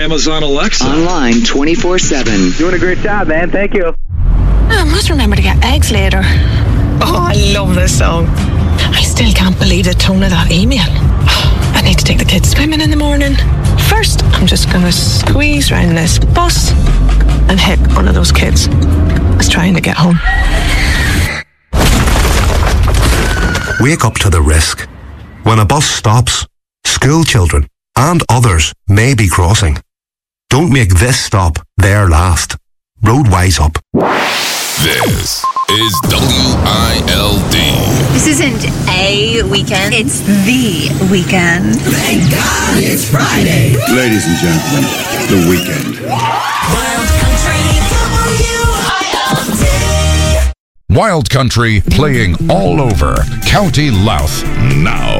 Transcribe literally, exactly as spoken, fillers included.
Amazon Alexa. Online twenty-four seven. Doing a great job, man. Thank you. I must remember to get eggs later. Oh, I love this song. I still can't believe the tone of that email. I need to take the kids swimming in the morning. First, I'm just going to squeeze round this bus and hit one of those kids that's trying to get home. Wake up to the risk. When a bus stops, school children and others may be crossing. Don't make this stop their last. Road Wise Up. This is W I L D. This isn't a weekend, it's the weekend. Thank God it's Friday. Ladies and gentlemen, the weekend. Wild Country W I L D. Wild Country playing all over County Louth now.